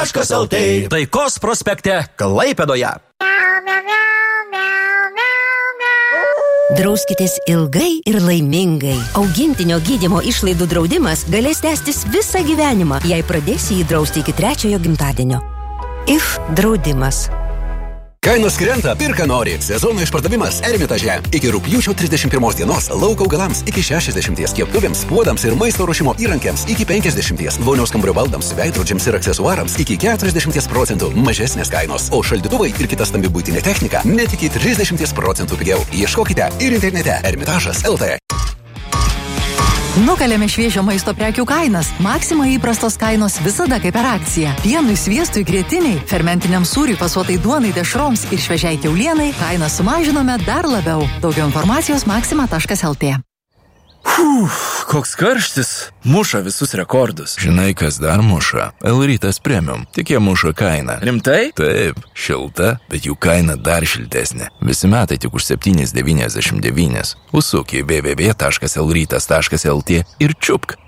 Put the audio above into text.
Taškas.lt Taikos prospekte Klaipėdoje. Drauskitės ilgai ir laimingai. Augintinio gydymo išlaidų draudimas galės tęstis visą gyvenimą, jei pradėsi jį drausti iki 3 gimtadienio. IF draudimas. Kainos krenta, pirka nori. Sezono išpardavimas Ermitaže. Iki rugpjūčio 31 dienos lauko augalams iki 60, keptuvėms, puodams ir maisto ruošimo įrankiams iki 50, vonios kambario baldams, veidrodžiams ir aksesuarams iki 40% mažesnės kainos, o šaldytuvai ir kita stambi buitinė technika net iki 30% pigiau. Ieškokite ir internete Ermitažas.lt. Nukalėme šviežio maisto prekių kainas. Maxima įprastos kainos visada kaip per akciją. Pienui, sviestui, grietiniai, fermentiniam sūriui, pasuotai duonai, dešroms ir šviežiai kiaulienai kainą sumažinome dar labiau. Daugiau informacijos maxima.lt. Koks karštis. Muša visus rekordus. Žinai, kas dar muša? L-Rytas Premium. Tik jie muša kainą. Rimtai? Taip, šilta, bet jų kaina dar šiltesnė. Visi metai tik už 7,99. Užsuk į www.lrytas.lt ir čiupk.